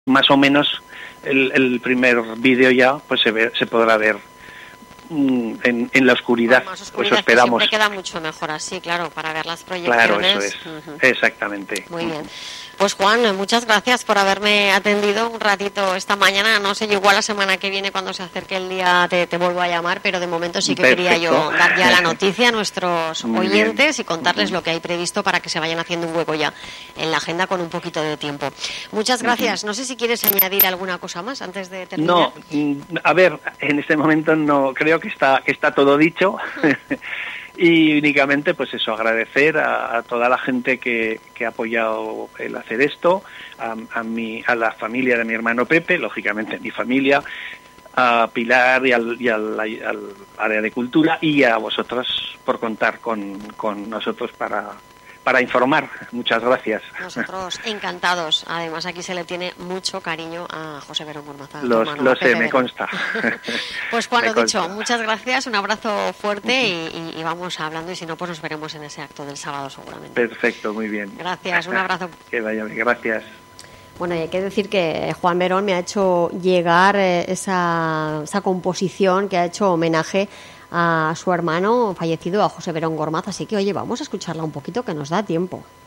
más o menos el primer vídeo ya pues se podrá ver en la oscuridad. Más oscuridad, pues esperamos. Que siempre queda mucho mejor así, claro, para ver las proyecciones. Claro, eso es. Exactamente. Muy bien. Pues Juan, muchas gracias por haberme atendido un ratito esta mañana. No sé, yo igual la semana que viene, cuando se acerque el día, te vuelvo a llamar, pero de momento sí que quería yo dar ya la noticia a nuestros oyentes y contarles lo que hay previsto para que se vayan haciendo un hueco ya en la agenda con un poquito de tiempo. Muchas gracias. No sé si quieres añadir alguna cosa más antes de terminar. No, a ver, en este momento no, creo que está todo dicho. Y únicamente, pues eso, agradecer a toda la gente que ha apoyado el hacer esto, a la familia de mi hermano Pepe, lógicamente a mi familia, a Pilar y al área de cultura, y a vosotros por contar con nosotros para informar. Muchas gracias. Nosotros encantados. Además, aquí se le tiene mucho cariño a José Verón Gormaza. Lo sé, me consta. Pues Juan, lo dicho, muchas gracias, un abrazo fuerte y vamos hablando, y si no, pues nos veremos en ese acto del sábado seguramente. Perfecto, muy bien. Gracias, un abrazo. Que vaya bien, gracias. Bueno, y hay que decir que Juan Verón me ha hecho llegar esa composición que ha hecho homenaje a su hermano fallecido, a José Verón Gormaz, así que oye, vamos a escucharla un poquito, que nos da tiempo.